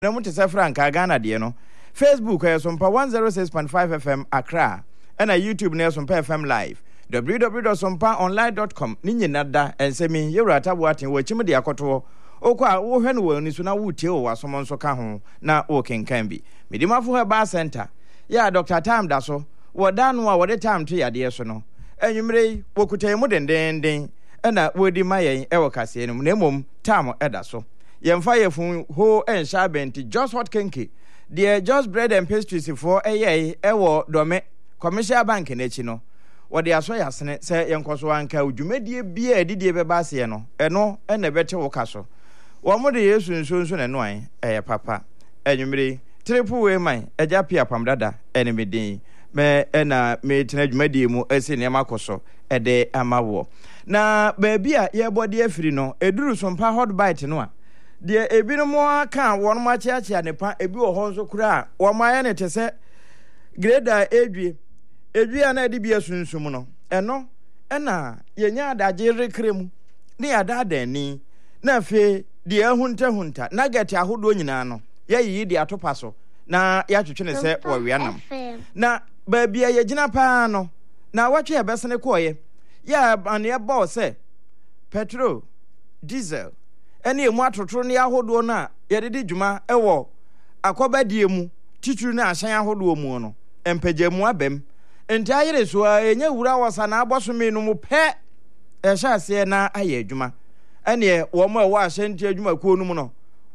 na mo te se Franka Ghana de no Facebook Sompa 106.5 FM Accra and YouTube na Sompa FM Live www.sompaonline.com ni nyina da ensemi yewrata boaten wo chim de akoto okwa wo hwe no wani so na wutie wo asom nso ka ho na wo kenkan bi medimafo Herbal Center ya Dr. Tam da so wo da no a wo de time to yade so no anwumre wo kutai mu dendenden na wo di mayen e wo kase no na mom Tam eda so yemfa yefun ho ensha benti just hot kenke the just bread and pastries for e wo dome commercial bank na chi no wo de aso yasene se yenkoso anka udwumadie bia edidie beba ase no eno na bete wo kaso wo mo de Yesu nso na no an papa anwumre triple way man eja pia pamdada ene medin me na me tena dwumadie mu ese ne makoso ede amawo na baabia ye bode afiri no eduru Sompa hot bite no a de ebinom aka won ma chiachia ne pa ebi wo ho nso kura wo ma ya ne tese greda edua na edi bia sunsum no eno na yenya adaje rekremu ne adada ni na fe de ahunta nugget ahodo nyina no yeyi de atopa so na ya twetwe ne se wo wianam na baabia ye gina pa no na watwe ya besene koye ya ane ba se petrol diesel ene emu atotoro ne ahodo na ye de dwuma ewo akobadie mu tituru na ahyan ahodo mu no empagyamu abem enti ayere so enya wura wasa na abosome no mu pe ehya ase na aye adwuma ene wo ma wo ahyanti adwuma ko no mu no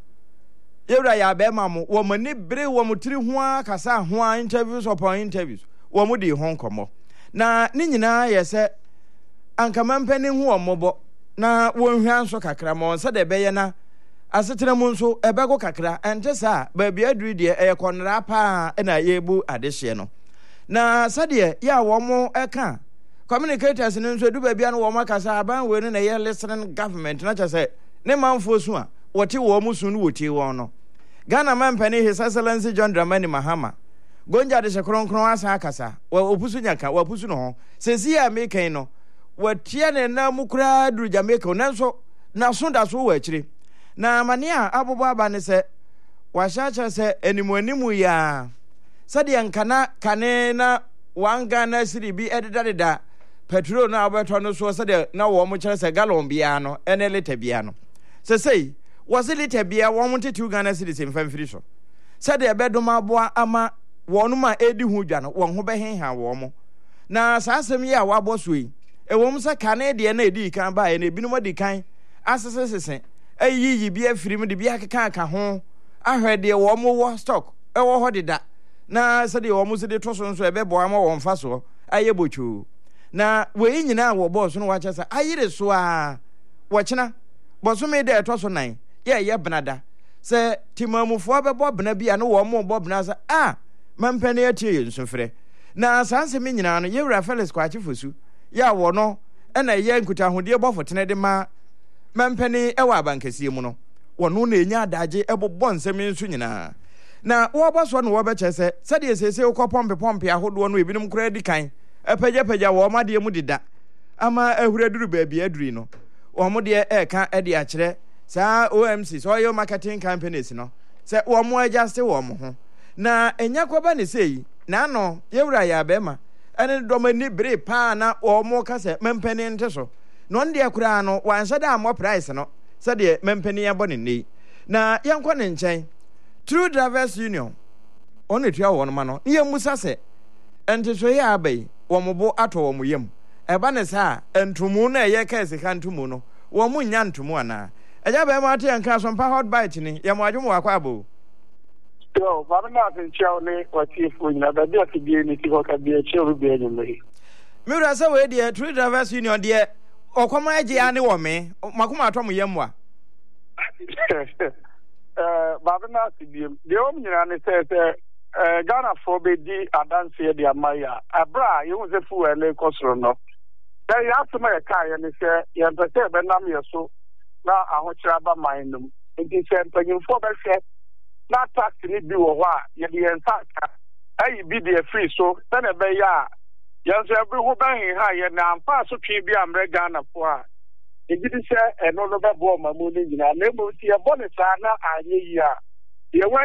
yewura ya be ma mo wo mani bere wo mutiri ho akasa ho interviews upon interviews wo mu di ho nkomo na ni nyina yese anka mampani ho omobo na wo hwa nso kakra mo nsa de beye na asetena mu nso ebego kakra ente sa baabi aduru de ekonra pa na yebu adehye no na sade ya wo mo eka communicators ne nso du baabi an wo makasa aban we ne ye listening government na chese ne manfo su a wote wo mu su no wote wo no Ghana mampani His Excellency John Dramani Mahama gonja de shekronkron asa akasa wa opusu nyaka wa pusu no ho sesi ya mekan no watie ne na mukura duru Jamaica nanso na sonda so wa akire na mane a abobo aba ne se wa shacha se animu ya sade nkana kane na wanga na siri bi ededada petrol na abeto no so sade na wo mo kire se gallon bia no ene liter bia no sesei was liter bia wo mo tetu Ghana siri se mfamfiri so sade ebedoma aboa ama wonu ma edi hu dwa no won ho behenha wo mo na saasem yi a wabo so yi ewom se kane de na edi kan ba e na ebinum di kan asesese ayi bi afirim de bi akeka aka ho ahwede wo mo wo stock ewo ho deda na sede wo mo se de toso nso ebebo ama wo mfa so aye bochu na we nyina wo boss no wa chesa ayire so a wo chena boso me de toso nan ye benada se timamufo abebo bena bia no wo mo bo bena sa mampane atie nsofre na sanse me nyina no yewura Felix Kwachifosu ya wo no na ye nkuta hode bofotene de ma mampane ewa abankasie mu no wono na enya adaje ebobbo nsem nso nyina na wo boso no wo beche se de sese wo pompe ahodo no ebinum kura di kan apagya wo ma de mu dida ama ahura duru baabi aduri no wo mo de eka e de akire sa OMC so yo marketing companies no se wo mo adjust wo mo ho na enya kwaba ne sei na no yewura ya bema ene domani bre pa na wo mo ka se mempani nte so no nde akura no wanhye da mo price no se de mempani ya bone nei na yankwa ne nchen True Drivers Union onu tua wo no ma no ye musa se ente so ya abai wo mo bo ato wo mo yem eba ne sa entumu na ye ka sika ntumu no wo mo nya ntumu ana eja be ma ate yanka Sompa hot bite ni ye mo adwum wa kwa abo yo baba na tinchao ne wati funya da dia kidie ni ti hoka bia cheru bia nyumri miura se we de True Drivers Union de okoma age ane wo me makoma atom yemwa baba na kidie de o mnyina ne se Ghana for be di adanse de amaya abra ye hu se fu ele kosoro no da ya asema ye kai ne se ye mpese be nam ye so na ahokyira ba mainum nti se mpanyimfo be hwe na tax ni bi wo ho a ye de ensaka ayi bi de free so na be ya ye so every ho ban ha ye na amfa so twi bi amre Ghana fo a e gidi se eno no be bo ma mu ni nyina na mo ti e bo ne sa na anye yi a yɛwɔ